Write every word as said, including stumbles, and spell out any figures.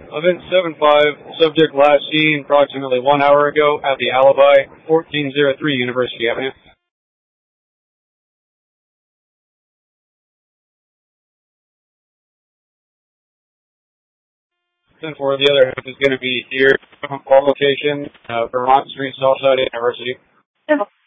Event seven five, subject last seen approximately one hour ago at the Alibi, fourteen oh three University Avenue. ten four, the other half is going to be here, all location, uh, Vermont Street, Southside University.